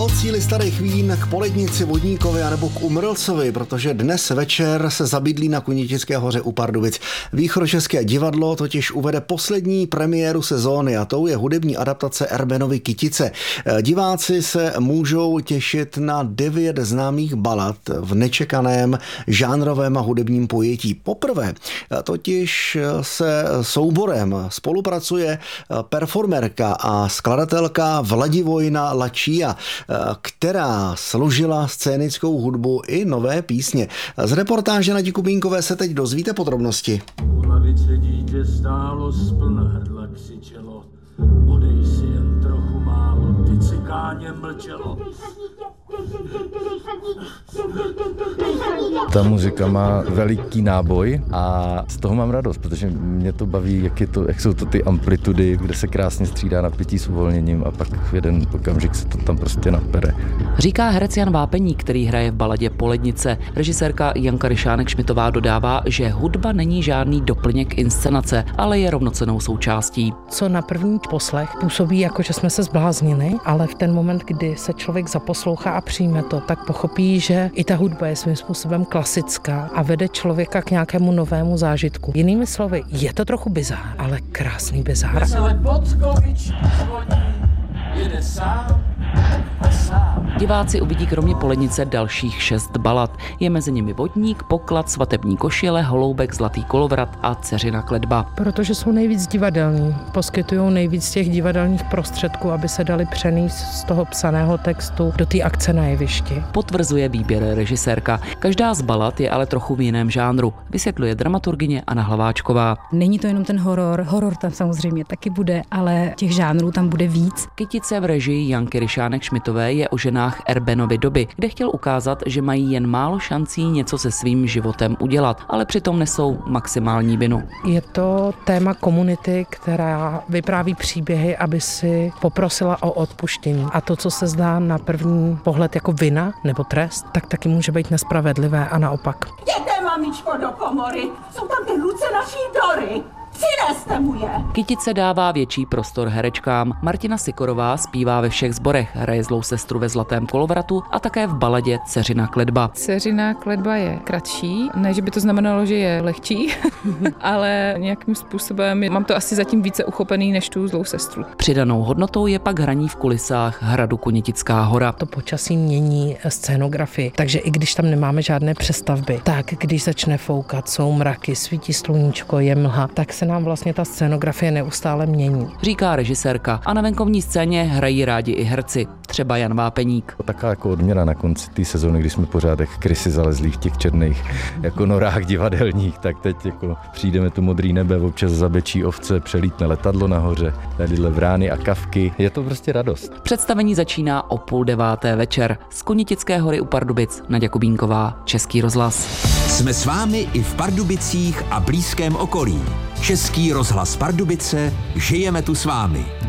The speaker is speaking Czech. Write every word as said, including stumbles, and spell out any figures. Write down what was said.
od síly starých vín k Polednici, Vodníkovi anebo k Umrlcovi, protože dnes večer se zabydlí na Kunitické hoře u Pardubic. Východočeské divadlo totiž uvede poslední premiéru sezóny a tou je hudební adaptace Erbenovy Kytice. Diváci se můžou těšit na devět známých balad v nečekaném žánrovém a hudebním pojetí. Poprvé totiž se souborem spolupracuje performerka a skladatelka Vladivojna Lačija, která složila scénickou hudbu i nové písně. Z reportáže Nadi Kubínkové se teď dozvíte podrobnosti. U lavice dítě stálo, splna hrdla křičelo, podej si jen trochu málo, ty cikáně mlčelo. Ta muzika má veliký náboj a z toho mám radost, protože mě to baví, jak, je to, jak jsou to ty amplitudy, kde se krásně střídá napětí s uvolněním a pak v jeden okamžik se to tam prostě napere. Říká herec Jan Vápeník, který hraje v baladě Polednice. Režisérka Janka Ryšánek-Šmitová dodává, že hudba není žádný doplněk inscenace, ale je rovnocennou součástí. Co na první poslech působí jako, že jsme se zbláznili, ale v ten moment, kdy se člověk zaposlouchá a přijme to, tak pochopí, že i ta hudba je svým způsobem klasická a vede člověka k nějakému novému zážitku. Jinými slovy, je to trochu bizár, ale krásný bizár. Vesele Potkovič zvoní, jede sám a sám. Diváci uvidí kromě Polednice dalších šest balad. Je mezi nimi Vodník, Poklad, Svatební košile, Holoubek, Zlatý kolovrat a Dceřina kletba. Protože jsou nejvíc divadelní, poskytují nejvíc těch divadelních prostředků, aby se dali přenést z toho psaného textu do té akce na jevišti. Potvrzuje výběr režisérka. Každá z balad je ale trochu v jiném žánru, vysvětluje dramaturgyně Anna Hlaváčková. Není to jenom ten horor, horor tam samozřejmě taky bude, ale těch žánrů tam bude víc. Kytice v režii Janky Ryšánek-Šmitové je o ženách Erbenovy doby, kde chtěl ukázat, že mají jen málo šancí něco se svým životem udělat, ale přitom nesou maximální vinu. Je to téma komunity, která vypráví příběhy, aby si poprosila o odpuštění. A to, co se zdá na první pohled jako vina nebo trest, tak taky může být nespravedlivé a naopak. Jděte, mamičko, do komory! Jsou tam ty ruce naší Dory! Přineste mu je! Kytice dává větší prostor herečkám. Martina Sikorová zpívá ve všech sborech, hraje zlou sestru ve Zlatém kolovratu a také v baladě Dceřina kletba. Dceřina kletba je kratší, ne, že by to znamenalo, že je lehčí, ale nějakým způsobem mám to asi zatím více uchopený než tu zlou sestru. Přidanou hodnotou je pak hraní v kulisách hradu Kunitická hora. To počasí mění scénografii, takže i když tam nemáme žádné přestavby, tak když začne foukat, jsou mraky, svítí sluníčko, je mlha, tak se nám vlastně ta scénografie neustále mění. Říká režisérka a na venkovní scéně hrají rádi i herci, třeba Jan Vápeník. Taká jako odměna na konci té sezóny, když jsme pořád jak krysy zalezlí v těch černých jako norách divadelních, tak teď jako přijdeme tu modrý nebe, občas zabečí ovce, přelítne letadlo nahoře, tadyhle vrány a kavky. Je to prostě radost. Představení začíná o půl deváté večer. Z Kunitické hory u Pardubic, Naďa Kubínková, Český rozhlas. Jsme s vámi i v Pardubicích a blízkém okolí. Český rozhlas Pardubice, žijeme tu s vámi.